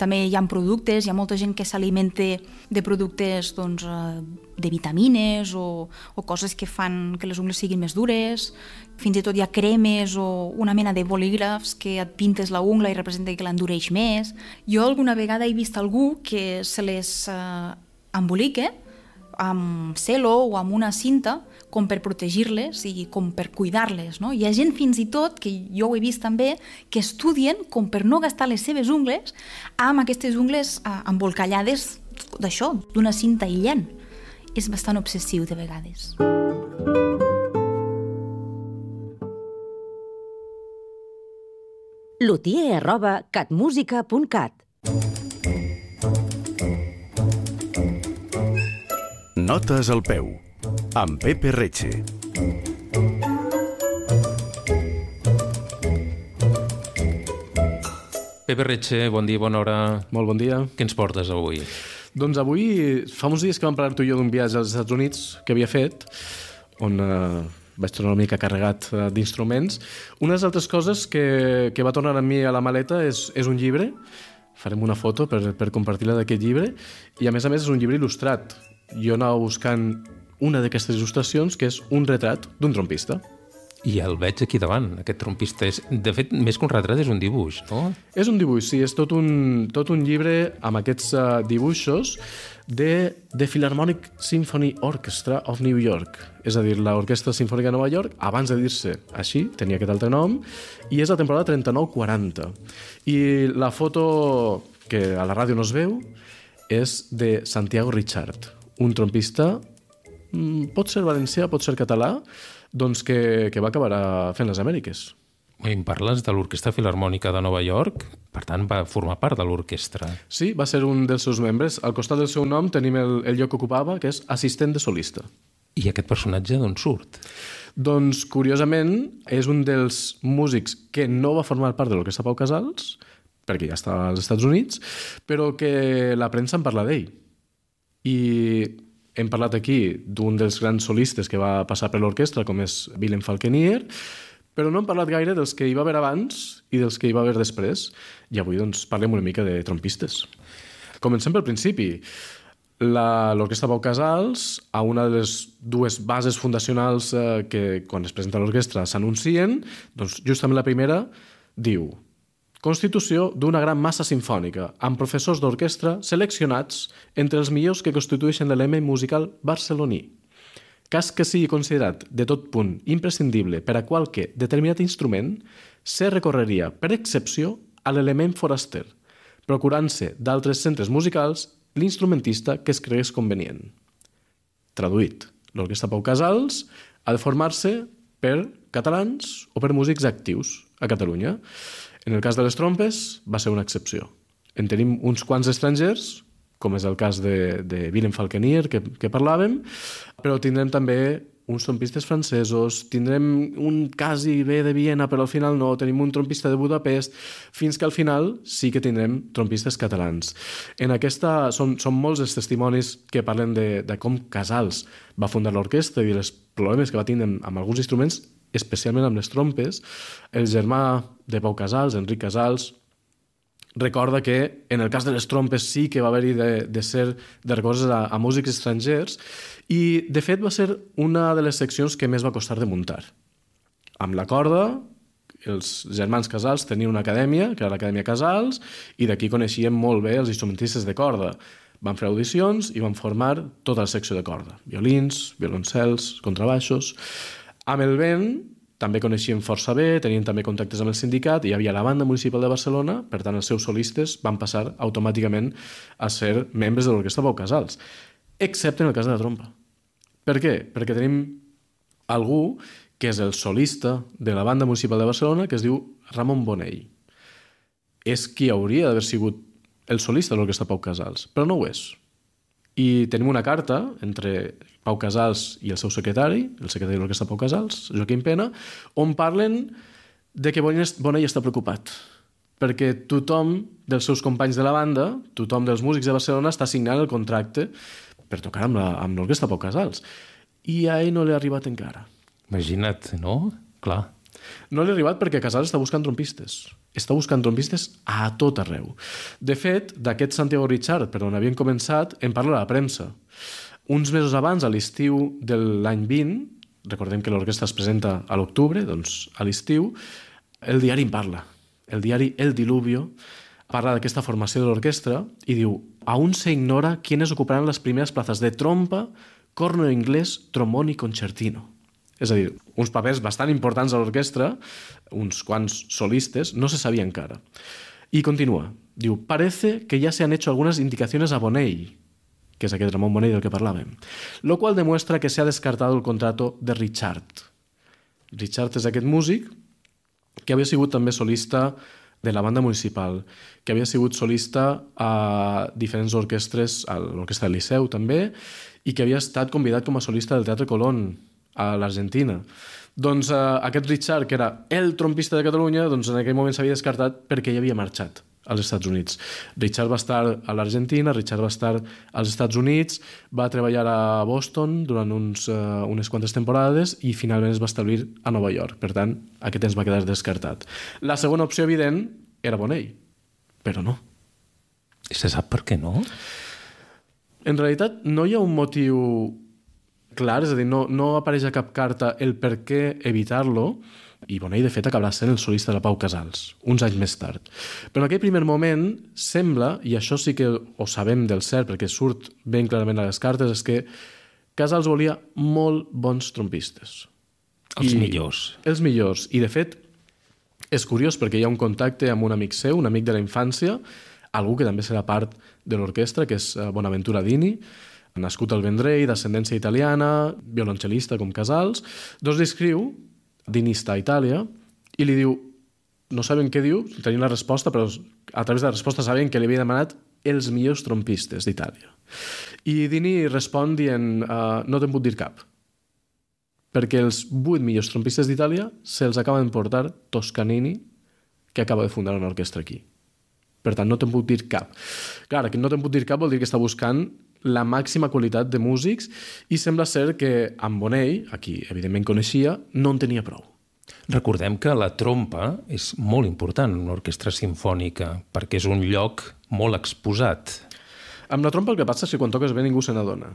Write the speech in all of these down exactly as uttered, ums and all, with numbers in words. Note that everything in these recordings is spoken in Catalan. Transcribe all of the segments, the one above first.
també hi ha productes, hi ha molta gent que s'alimenta de productes doncs, de vitamines o, o coses que fan que les ungles siguin més dures. Fins i tot hi ha cremes o una mena de bolígrafs que et pintes la ungla i representa que l'endureix més. Jo alguna vegada he vist algú que se les eh, embolica amb celo o amb una cinta com per protegir-les i com per cuidar-les, no? Hi ha gent fins i tot, que jo ho he vist també, que estudien com per no gastar les seves ungles amb aquestes ungles eh, embolcallades d'això, d'una cinta aïllant. És bastant obsessiu de vegades. lotier arroba catmusica punt cat Notes al peu, amb Pepe Reche. Pepe Reche, bon dia, bona hora. Molt bon dia. Què ens portes avui? Doncs avui, fa uns dies que vam parlar tu i jo d'un viatge als Estats Units que havia fet, on eh, vaig tornar una mica carregat eh, d'instruments. Una de les altres coses que, que va tornar amb mi a la maleta és, és un llibre. Farem una foto per, per compartir-la d'aquest llibre. I a més a més és un llibre il·lustrat. Jo anava buscant una d'aquestes il·lustracions, que és un retrat d'un trompista. I el veig aquí davant, aquest trompista. És, de fet, més que un retrat, és un dibuix, no? És un dibuix, sí. És tot un, tot un llibre amb aquests uh, dibuixos de The Philharmonic Symphony Orchestra of New York. És a dir, l'Orquestra Simfònica de Nova York, abans de dir-se així, tenia aquest altre nom, i és la temporada trenta-nou quaranta. I la foto, que a la ràdio no es veu, és de Santiago Richard, un trompista, pot ser valencià, pot ser català, doncs que, que va acabar fent les Amèriques. Em parles de l'Orquestra Filharmònica de Nova York, per tant va formar part de l'orquestra. Sí, va ser un dels seus membres. Al costat del seu nom tenim el, el lloc que ocupava, que és assistent de solista. I aquest personatge d'on surt? Doncs, curiosament, és un dels músics que no va formar part de l'Orquestra Pau Casals, perquè ja està als Estats Units, però que la premsa en parla d'ell. I hem parlat aquí d'un dels grans solistes que va passar per l'orquestra, com és Willem Falkenier, però no hem parlat gaire dels que hi va haver abans i dels que hi va haver després. I avui doncs, parlem una mica de trompistes. Comencem pel principi. La, l'Orquestra Pau Casals, a una de les dues bases fundacionals eh, que quan es presenta l'orquestra s'anuncien, doncs justament la primera diu: constitució d'una gran massa simfònica, amb professors d'orquestra seleccionats entre els millors que constitueixen l'element musical barceloní. Cas que sigui considerat de tot punt imprescindible per a qualque determinat instrument, se recorreria per excepció a l'element foraster, procurant-se d'altres centres musicals l'instrumentista que es cregués convenient. Traduït, l'Orquestra Pau Casals ha de formar-se per catalans o per músics actius a Catalunya. En el cas de les trompes va ser una excepció. En tenim uns quants estrangers, com és el cas de, de Willem Falkenier, que, que parlàvem, però tindrem també uns trompistes francesos, tindrem un quasi bé de Viena, però al final no, tenim un trompista de Budapest, fins que al final sí que tindrem trompistes catalans. En aquesta, són, són molts els testimonis que parlen de, de com Casals va fundar l'orquestra i els problemes que va tindre amb, amb alguns instruments, especialment amb les trompes. El germà de Pau Casals, Enric Casals, recorda que en el cas de les trompes sí que va haver-hi de, de ser de recórrer a, a músics estrangers i, de fet, va ser una de les seccions que més va costar de muntar. Amb la corda, els germans Casals tenien una acadèmia, que era l'Acadèmia Casals, i d'aquí coneixien molt bé els instrumentistes de corda. Van fer audicions i van formar tota la secció de corda. Violins, violoncels, contrabaixos. Amb el vent també coneixien força bé, tenien també contactes amb el sindicat, hi havia la Banda Municipal de Barcelona, per tant els seus solistes van passar automàticament a ser membres de l'Orquestra Pau Casals, excepte en el cas de la trompa. Per què? Perquè tenim algú que és el solista de la Banda Municipal de Barcelona, que es diu Ramon Bonell. És qui hauria d'haver sigut el solista de l'Orquestra Pau Casals, però no ho és. I tenim una carta entre Pau Casals i el seu secretari, el secretari de l'Orquestra Pau Casals, Joaquim Pena, on parlen de que Bonell està preocupat, perquè tothom dels seus companys de la banda, tothom dels músics de Barcelona està signant el contracte per tocar amb, la, amb l'Orquestra Pau Casals. I a ell no li ha arribat encara. Imagina't, no? Clar. No li ha arribat perquè Casals està buscant trompistes. Està buscant trompistes a tot arreu. De fet, d'aquest Santiago Richard, per on havien començat, en parla la premsa. Uns mesos abans, a l'estiu de l'any vint, recordem que l'orquestra es presenta a l'octubre, doncs a l'estiu, el diari en parla. El diari El Diluvio parla d'aquesta formació de l'orquestra i diu: «Aún se ignora quiénes ocuparan les primeres plazas de trompa, corno inglés, trombón i concertino». És a dir, uns papers bastant importants a l'orquestra, uns quants solistes, no se sabia encara. I continua. Diu: «Parece que ya se han hecho algunas indicaciones a Bonell», que és aquest Ramon Bonell del que parlàvem, lo cual demuestra que se ha descartado el contrato de Richard. Richard és aquest músic que havia sigut també solista de la banda municipal, que havia sigut solista a diferents orquestres, a l'Orquestra del Liceu també, i que havia estat convidat com a solista del Teatre Colón a l'Argentina. Doncs eh, aquest Richard, que era el trompista de Catalunya, doncs en aquell moment s'havia descartat perquè ja havia marxat als Estats Units. Richard va estar a l'Argentina, Richard va estar als Estats Units, va treballar a Boston durant uns, uh, unes quantes temporades i finalment es va establir a Nova York. Per tant, aquest temps va quedar descartat. La segona opció evident era Bonell, però no. Se sap per què no? En realitat, no hi ha un motiu clar, és a dir, no, no apareix a cap carta el per què evitar-lo, i Bonell, de fet, acabarà sent el solista de la Pau Casals, uns anys més tard. Però en aquell primer moment sembla, i això sí que ho sabem del cert, perquè surt ben clarament a les cartes, és que Casals volia molt bons trompistes. Els I, millors. Els millors. I, de fet, és curiós perquè hi ha un contacte amb un amic seu, un amic de la infància, algú que també serà part de l'orquestra, que és Bonaventura Dini, nascut al Vendrell, d'ascendència italiana, violoncel·lista com Casals. Doncs li escriu, Dini està a Itàlia, i li diu, no saben què diu, tenien la resposta, però a través de la resposta saben que li havia demanat els millors trompistes d'Itàlia. I Dini respon dient, uh, no te'n puc dir cap, perquè els vuit millors trompistes d'Itàlia se'ls acaba d'emportar Toscanini, que acaba de fundar una orquestra aquí. Per tant, no te'n puc dir cap. Clar, que no te'n puc dir cap vol dir que està buscant la màxima qualitat de músics i sembla ser que amb Bonell, a qui evidentment coneixia, no en tenia prou. Recordem que la trompa és molt important en una orquestra simfònica perquè és un lloc molt exposat. Amb la trompa el que passa és que quan toques bé ningú se n'adona.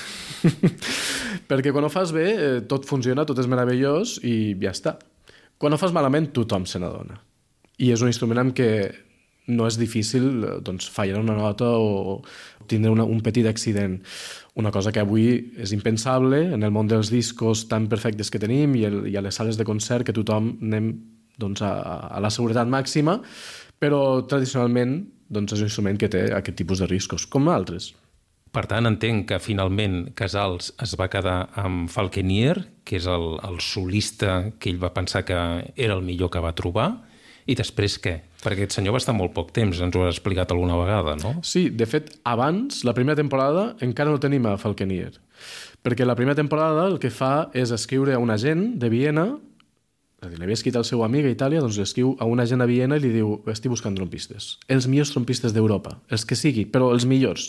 Perquè quan ho fas bé tot funciona, tot és meravellós i ja està. Quan ho fas malament tothom se n'adona. I és un instrument amb què no és difícil doncs, fallar una nota o tindre una, un petit accident. Una cosa que avui és impensable en el món dels discos tan perfectes que tenim i, el, i a les sales de concert que tothom anem doncs, a, a la seguretat màxima, però tradicionalment doncs, és un instrument que té aquest tipus de riscos, com altres. Per tant, entenc que finalment Casals es va quedar amb Falkenier, que és el, el solista que ell va pensar que era el millor que va trobar. I després què? Perquè aquest senyor va estar molt poc temps, ens ho has explicat alguna vegada, no? Sí, de fet, abans, la primera temporada, encara no tenim a Falkenier. Perquè la primera temporada el que fa és escriure a un agent de Viena, és a dir, l'havia escrit al seu amic a Itàlia, doncs l'escriu a un agent a Viena i li diu, estic buscant trompistes. Els millors trompistes d'Europa, els que sigui, però els millors.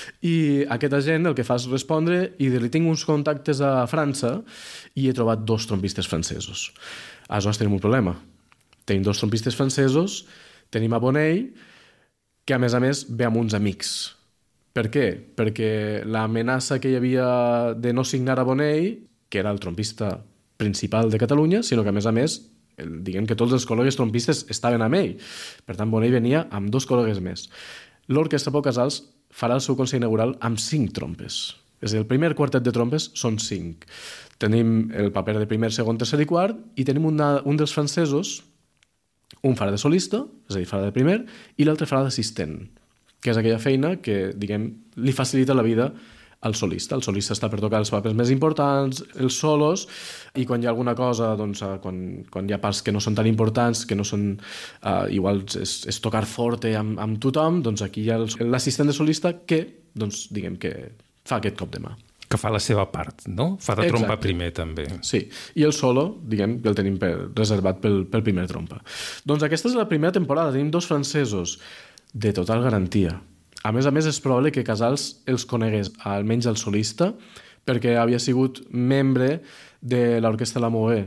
I aquest agent el que fa és respondre i dir-li, tinc uns contactes a França i he trobat dos trompistes francesos. Aleshores tenim un problema. Tenim dos trompistes francesos, tenim a Bonell, que a més a més ve amb uns amics. Per què? Perquè l'amenaça que hi havia de no signar a Bonell, que era el trompista principal de Catalunya, sinó que a més a més, diguem que tots els col·legues trompistes estaven amb ell. Per tant, Bonell venia amb dos col·legues més. L'Orquestra Pau Casals farà el seu concert inaugural amb cinc trompes. És a dir, el primer quartet de trompes són cinc. Tenim el paper de primer, segon, tercer i quart, i tenim una, un dels francesos, un farà de solista, és a dir, farà de primer, i l'altre farà d'assistent, que és aquella feina que, diguem, li facilita la vida al solista. El solista està per tocar els papers més importants, els solos, i quan hi ha alguna cosa, doncs, quan, quan hi ha parts que no són tan importants, que no són uh, igual és, és tocar forte amb, amb tothom, doncs aquí hi ha l'assistent de solista que, doncs, diguem que fa aquest cop de mà. Que fa la seva part, no? Fa de trompa Exacte. Primer, també. Sí, i el solo, diguem, que el tenim per, reservat pel, pel primer trompa. Doncs aquesta és la primera temporada, tenim dos francesos de total garantia. A més a més, és probable que Casals els conegués, almenys el solista, perquè havia sigut membre de l'Orquestra La Moé,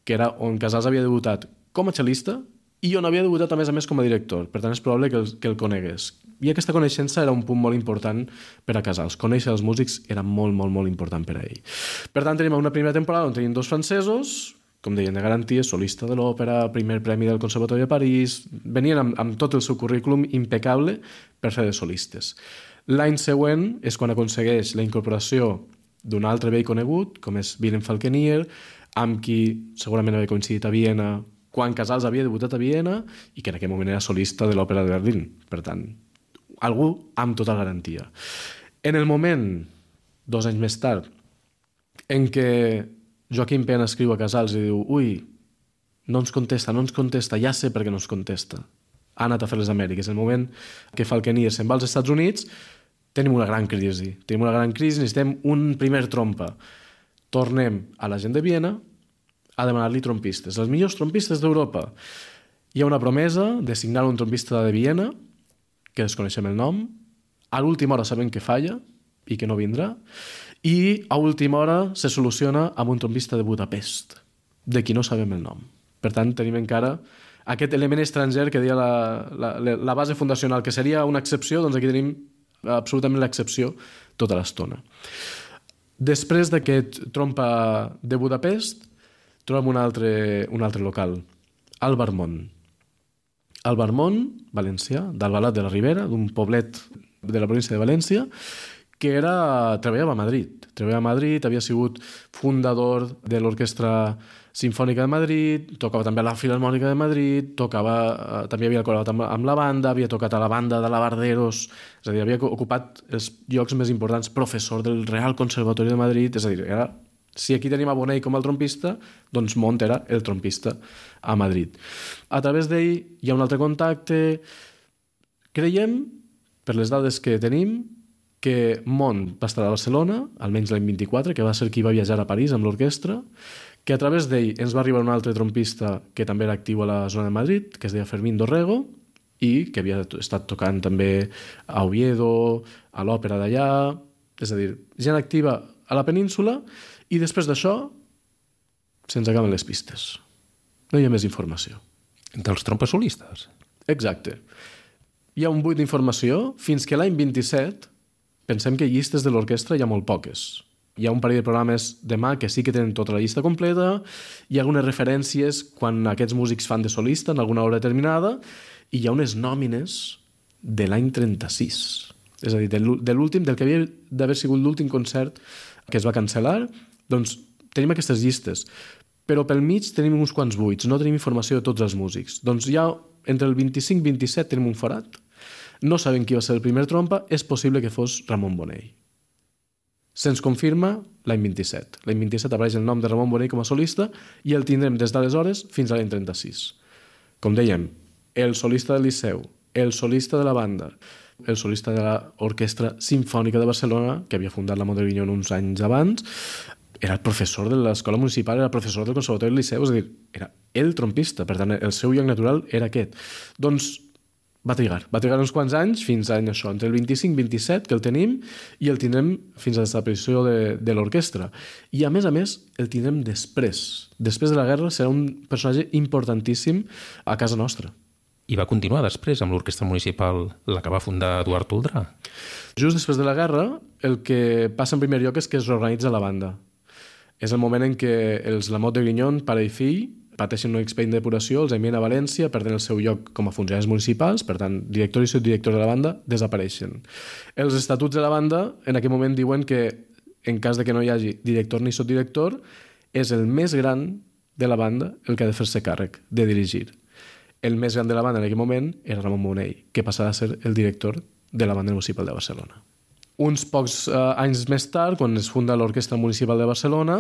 que era on Casals havia debutat com a cel·lista i on havia debutat a més a més com a director. Per tant, és probable que el, que el conegués. I aquesta coneixença era un punt molt important per a Casals. Conèixer els músics era molt, molt, molt important per a ell. Per tant, tenim una primera temporada on tenim dos francesos, com deien, de garantia, solista de l'òpera, primer premi del Conservatori de París... Venien amb, amb tot el seu currículum impecable per fer de solistes. L'any següent és quan aconsegueix la incorporació d'un altre vell conegut, com és Willem Falkenier, amb qui segurament havia coincidit a Viena quan Casals havia debutat a Viena i que en aquell moment era solista de l'Òpera de Berlín. Per tant, algú amb total garantia. En el moment, dos anys més tard, en què Joaquim Pena escriu a Casals i diu ui, no ens contesta, no ens contesta, ja sé per què no ens contesta. Ha anat a fer les Amèriques. En el moment que Falkenier se'n va als Estats Units, tenim una gran crisi. Tenim una gran crisi, necessitem un primer trompa. Tornem a la gent de Viena a demanar-li trompistes. Els millors trompistes d'Europa. Hi ha una promesa de signar un trompista de Viena, que desconeixem el nom. A l'última hora sabem que falla i que no vindrà. I a última hora se soluciona amb un trompista de Budapest, de qui no sabem el nom. Per tant, tenim encara aquest element estranger que deia la, la, la base fundacional, que seria una excepció, doncs aquí tenim absolutament l'excepció tota l'estona. Després d'aquest trompa de Budapest, trobem un altre, un altre local, al Barmont. Al Barmont, valencià, d'Albalat de la Ribera, d'un poblet de la província de València, que era, treballava a Madrid. Treballava a Madrid, havia sigut fundador de l'Orquestra Simfònica de Madrid, tocava també a la Filharmònica de Madrid, tocava, eh, també havia col·laborat amb, amb la banda, havia tocat a la banda de Lavarderos, és a dir, havia ocupat els llocs més importants, professor del Real Conservatori de Madrid, és a dir, era, si aquí tenim a Bonell com el trompista, doncs Mont era el trompista a Madrid. A través d'ell hi ha un altre contacte. Creiem, per les dades que tenim, que Mont va estar a Barcelona, almenys l'any vint-i-quatre, que va ser qui va viatjar a París amb l'orquestra, que a través d'ell ens va arribar un altre trompista que també era actiu a la zona de Madrid, que es deia Fermín Dorrego, i que havia estat tocant també a Oviedo, a l'òpera d'allà, és a dir, gent activa a la península, i després d'això se'ns acaben les pistes. No hi ha més informació. Dels trompes solistes? Exacte. Hi ha un buit d'informació fins que l'any vint-i-set pensem que llistes de l'orquestra hi ha molt poques. Hi ha un parell de programes demà que sí que tenen tota la llista completa, hi ha algunes referències quan aquests músics fan de solista en alguna hora determinada, i hi ha unes nòmines de l'any trenta-sis. És a dir, de l'últim, del que havia d'haver sigut l'últim concert que es va cancel·lar, doncs tenim aquestes llistes. Però pel mig tenim uns quants buits, no tenim informació de tots els músics. Doncs ja entre el vint-i-cinc i vint-i-set tenim un forat. No sabem qui va ser el primer trompa, és possible que fos Ramon Bonell. Se'ns confirma l'any vint-i-set. L'any vint-i-set apareix el nom de Ramon Bonell com a solista i el tindrem des d'aleshores fins a l'any trenta-sis. Com dèiem, el solista del Liceu, el solista de la banda, el solista de l'Orquestra Simfònica de Barcelona, que havia fundat la Model-Guignon uns anys abans, era el professor de l'escola municipal, era el professor del Conservatori del Liceu, és a dir, era el trompista, per tant, el seu lloc natural era aquest. Doncs va trigar, va trigar uns quants anys fins a això, entre el vint-i-cinc i vint-i-set, que el tenim, i el tindrem fins a la desaparició de, de l'orquestra. I, a més a més, el tindrem després. Després de la guerra serà un personatge importantíssim a casa nostra. I va continuar després amb l'Orquestra Municipal, la que va fundar Eduard Toldrà. Just després de la guerra, el que passa en primer lloc és que es reorganitza la banda. És el moment en què els Lamotte de Grignon, pare i fill, pateixen un expedient de depuració, els envien a València, perden el seu lloc com a funcionaris municipals, per tant, director i subdirector de la banda desapareixen. Els estatuts de la banda en aquell moment diuen que en cas de que no hi hagi director ni subdirector, és el més gran de la banda el que ha de fer-se càrrec de dirigir. El més gran de la banda en aquell moment era Ramon Bonell, que passarà a ser el director de la banda municipal de Barcelona. Uns pocs eh, anys més tard, quan es funda l'Orquestra Municipal de Barcelona,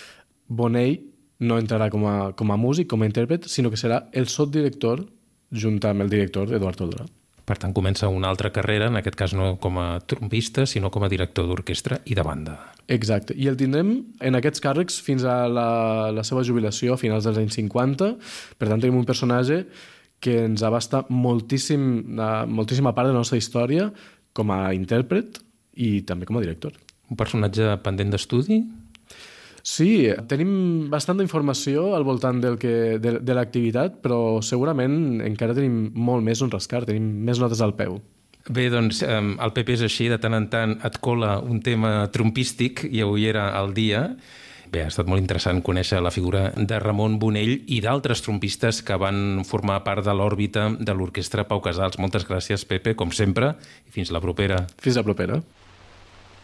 Bonell no entrarà com a, com a músic, com a intèrpret, sinó que serà el subdirector junt amb el director Eduard Toldrà. Per tant, comença una altra carrera, en aquest cas no com a trompista, sinó com a director d'orquestra i de banda. Exacte. I el tindrem en aquests càrrecs fins a la, la seva jubilació a finals dels anys cinquanta. Per tant, tenim un personatge que ens abasta moltíssim, moltíssima part de la nostra història com a intèrpret i també com a director. Un personatge pendent d'estudi? Sí, tenim bastanta informació al voltant del que, de, de l'activitat, però segurament encara tenim molt més on rascar, tenim més notes al peu. Bé, doncs, el Pepe és així, de tant en tant et cola un tema trompístic i avui era el dia. Bé, ha estat molt interessant conèixer la figura de Ramon Bonell i d'altres trompistes que van formar part de l'òrbita de l'Orquestra Pau Casals. Moltes gràcies, Pepe, com sempre, i fins la propera. Fins la propera.